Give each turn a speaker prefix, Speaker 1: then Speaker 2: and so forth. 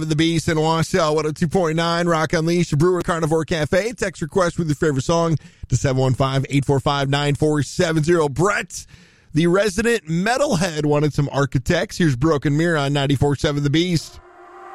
Speaker 1: The Beast in Washoe, 102.9, Rock Unleashed, Brewer Carnivore Cafe. Text request with your favorite song to 715-845-9470. Brett, the resident metalhead, wanted some Architects. Here's Broken Mirror on 94.7 The Beast.